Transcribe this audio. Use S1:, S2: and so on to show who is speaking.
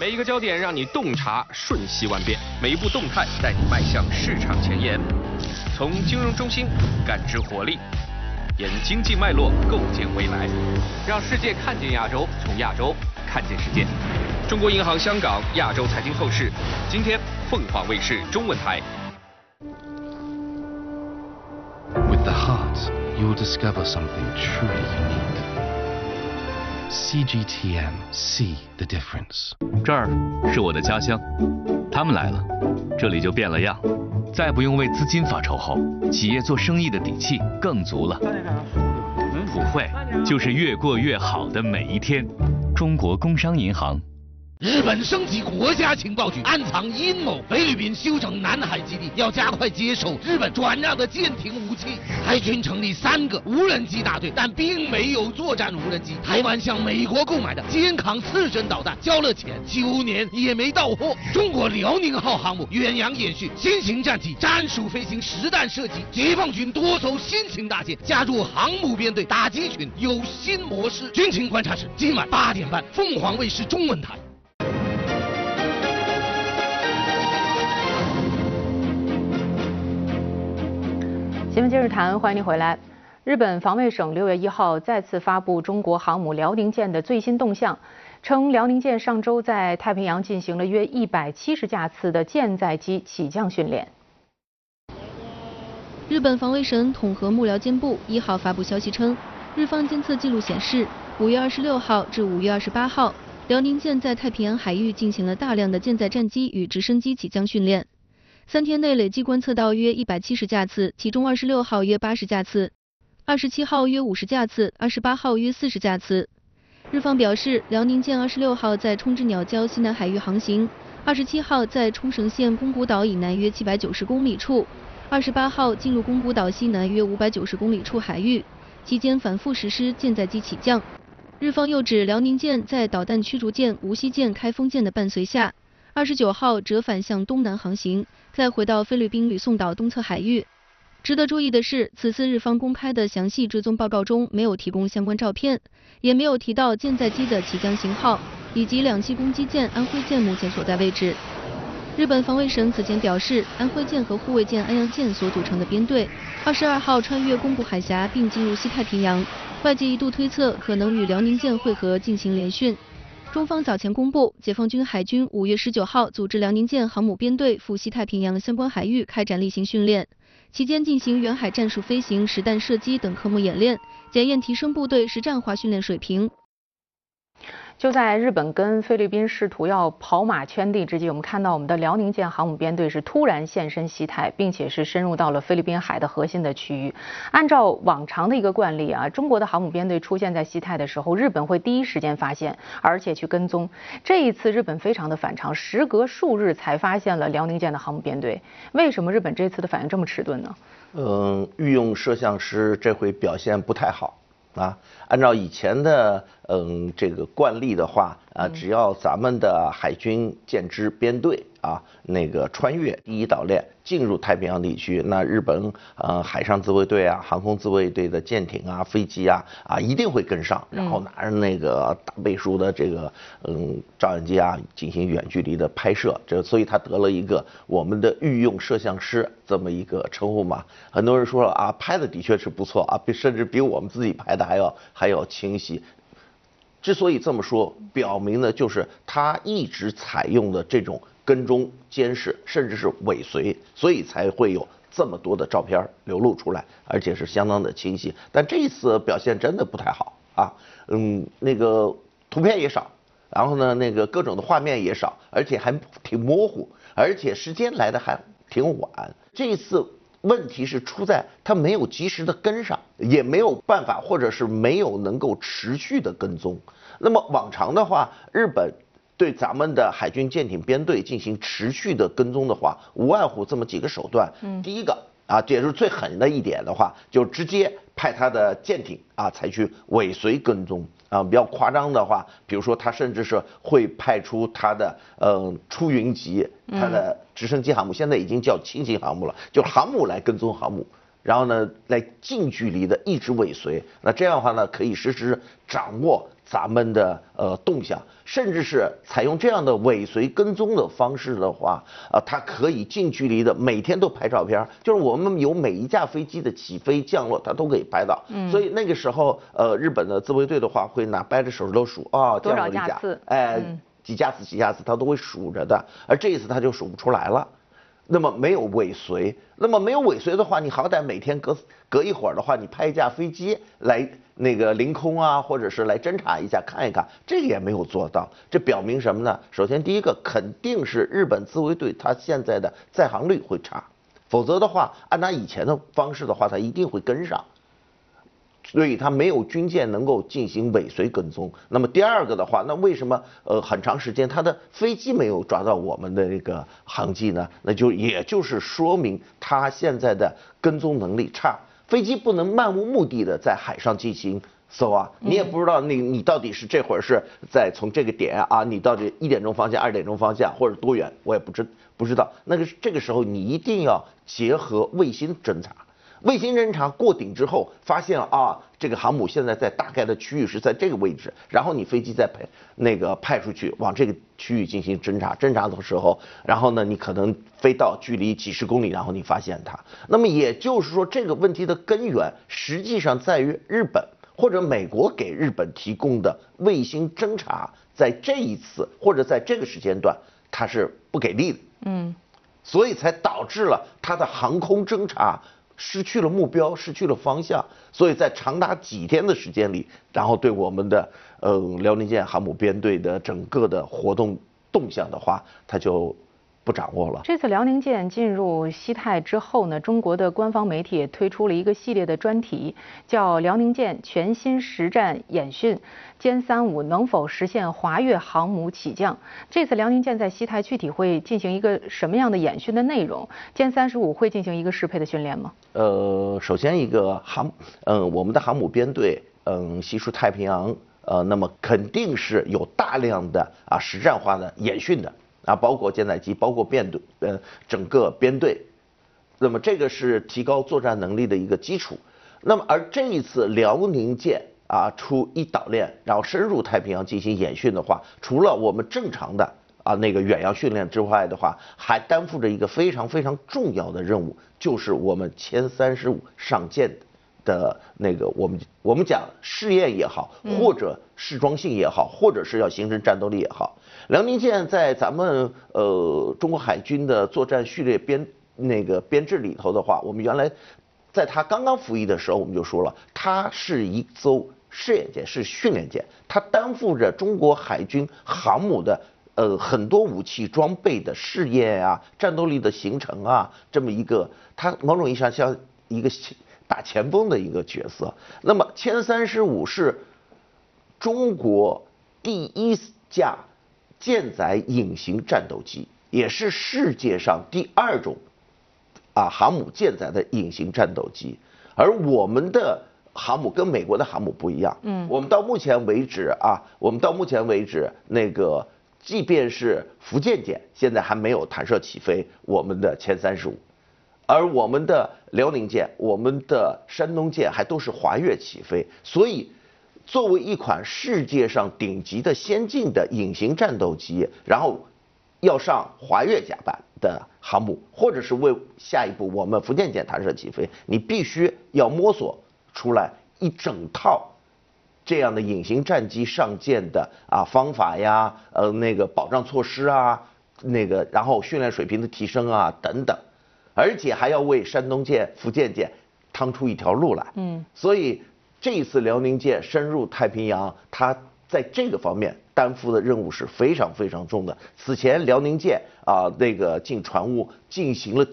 S1: 每一个焦点让你洞察瞬息万变，每一步动态带你迈向市场前沿。从金融中心感知活力，沿经济脉络构建未来，让世界看见亚洲，从亚洲看见世界。中国银行香港亚洲财经透视，今天凤凰卫视中文台。
S2: With the heart, you'll discover something truly unique. CGTM, see the difference.
S3: 这儿是我的家乡，他们来了，这里就变了样。再不用为资金发愁后，企业做生意的底气更足了。普惠就是越过越好的每一天。中国工商银行。
S4: 日本升级国家情报局，暗藏阴谋。菲律宾修整南海基地，要加快接收日本转让的舰艇武器。海军成立3个无人机大队，但并没有作战无人机。台湾向美国购买的肩扛刺针导弹，交了钱9年也没到货。中国辽宁号航母远洋演训，新型战机战术飞行实弹射击。解放军多艘新型大舰加入航母编队打击群，有新模式。军情观察室今晚8点半，凤凰卫视中文台。
S5: 新闻今日谈，欢迎您回来。日本防卫省6月1号再次发布中国航母辽宁舰的最新动向，称辽宁舰上周在太平洋进行了约170架次的舰载机起降训练。
S6: 日本防卫省统合幕僚监部1号发布消息称，日方监测记录显示，5月26号至5月28号，辽宁舰在太平洋海域进行了大量的舰载战机与直升机起降训练。3天内累计观测到约170架次，其中26号约80架次，27号约50架次，28号约40架次。日方表示，辽宁舰26号在冲之鸟礁西南海域航行，27号在冲绳县宫古岛以南约790公里处，28号进入宫古岛西南约590公里处海域，期间反复实施舰载机起降。日方又指，辽宁舰在导弹驱逐舰无锡舰、开封舰的伴随下，29号折返向东南航行，再回到菲律宾吕宋岛东侧海域。值得注意的是，此次日方公开的详细追踪报告中没有提供相关照片，也没有提到舰载机的起降型号以及2栖攻击舰安徽舰目前所在位置。日本防卫省此前表示，安徽舰和护卫舰安阳舰所组成的编队22号穿越宫古海峡并进入西太平洋，外界一度推测可能与辽宁舰会合进行联训。中方早前公布，解放军海军5月19号组织辽宁舰航母编队赴西太平洋相关海域开展例行训练，期间进行远海战术飞行、实弹射击等科目演练，检验提升部队实战化训练水平。
S5: 就在日本跟菲律宾试图要跑马圈地之际，我们看到我们的辽宁舰航母编队是突然现身西太，并且是深入到了菲律宾海的核心的区域。按照往常的一个惯例啊，中国的航母编队出现在西太的时候，日本会第一时间发现，而且去跟踪。这一次日本非常的反常，时隔数日才发现了辽宁舰的航母编队。为什么日本这次的反应这么迟钝呢？
S7: 御用摄像师这回表现不太好。按照以前的这个惯例的话只要咱们的海军舰只编队那个穿越第一岛链进入太平洋地区，那日本海上自卫队航空自卫队的舰艇飞机一定会跟上，然后拿着那个大倍数的这个照相机进行远距离的拍摄，所以他得了一个我们的御用摄像师这么一个称呼嘛。很多人说了拍的的确是不错甚至比我们自己拍的还要清晰。之所以这么说，表明的就是他一直采用的这种跟踪、监视，甚至是尾随，所以才会有这么多的照片流露出来，而且是相当的清晰。但这一次表现真的不太好那个图片也少，然后呢，那个各种的画面也少，而且还挺模糊，而且时间来的还挺晚。这一次问题是出在他没有及时的跟上，也没有办法，或者是没有能够持续的跟踪。那么往常的话，日本对咱们的海军舰艇编队进行持续的跟踪的话，无外乎这么几个手段。第一个也是最狠的一点的话，就直接派他的舰艇采取尾随跟踪比较夸张的话，比如说他甚至是会派出他的出云级，他的直升机航母，现在已经叫轻型航母了，就航母来跟踪航母，然后呢来近距离的一直尾随。那这样的话呢，可以实时掌握咱们的动向，甚至是采用这样的尾随跟踪的方式的话，它可以近距离的每天都拍照片，就是我们有每一架飞机的起飞降落，它都可以拍到。所以那个时候，日本的自卫队的话会掰着手指头数啊，降落一架，几架次，它都会数着的。而这一次它就数不出来了。那么没有尾随，的话，你好歹每天隔一会儿的话，你派一架飞机来那个临空啊，或者是来侦察一下看一看，这个也没有做到。这表明什么呢？首先第一个肯定是日本自卫队它现在的载航率会差，否则的话，按照以前的方式的话，它一定会跟上。所以它没有军舰能够进行尾随跟踪。那么第二个的话，那为什么很长时间它的飞机没有抓到我们的这个航迹呢？也就是说明它现在的跟踪能力差，飞机不能漫无目的的在海上进行搜啊，你也不知道你到底是这会儿是在从这个点啊，你到底1点钟方向、2点钟方向或者多远，我也不知道。这个时候你一定要结合卫星侦察。卫星侦察过顶之后，发现啊，这个航母现在在大概的区域是在这个位置，然后你飞机再派出去往这个区域进行侦察。侦察的时候，然后呢，你可能飞到距离几十公里，然后你发现它。那么也就是说，这个问题的根源实际上在于日本或者美国给日本提供的卫星侦察，在这一次或者在这个时间段，它是不给力的。所以才导致了它的航空侦察失去了目标，失去了方向，所以在长达几天的时间里，然后对我们的辽宁舰航母编队的整个的活动动向的话，它就不掌握了。
S5: 这次辽宁舰进入西太之后呢，中国的官方媒体也推出了一个系列的专题，叫辽宁舰全新实战演训，歼35能否实现华跃航母起降？这次辽宁舰在西太具体会进行一个什么样的演训的内容？歼35会进行一个适配的训练吗？
S7: 首先一个我们的航母编队，西出太平洋，那么肯定是有大量的实战化的演训的。包括舰载机，包括整个编队，那么这个是提高作战能力的一个基础。那么而这一次辽宁舰出一岛链，然后深入太平洋进行演训的话，除了我们正常的那个远洋训练之外的话，还担负着一个非常非常重要的任务，就是我们歼35上舰的那个我们讲试验也好，或者试装性也好，或者是要形成战斗力也好。辽宁舰在咱们中国海军的作战序列编制里头的话，我们原来在它刚刚服役的时候，我们就说了，它是一艘试验舰，是训练舰，它担负着中国海军航母的很多武器装备的试验战斗力的形成这么一个，它某种意义上像一个打前锋的一个角色。那么歼35是中国第一架舰载隐形战斗机，也是世界上第2种航母舰载的隐形战斗机。而我们的航母跟美国的航母不一样，我们到目前为止那个即便是福建舰现在还没有弹射起飞我们的歼35，而我们的辽宁舰、我们的山东舰还都是华跃起飞。所以作为一款世界上顶级的先进的隐形战斗机，然后要上华跃甲板的航母，或者是为下一步我们福建舰弹射起飞，你必须要摸索出来一整套这样的隐形战机上舰的方法呀，那个保障措施然后训练水平的提升等等，而且还要为山东舰、福建舰趟出一条路来。所以这一次辽宁舰深入太平洋，它在这个方面担负的任务是非常非常重的。此前辽宁舰那个进船坞进行了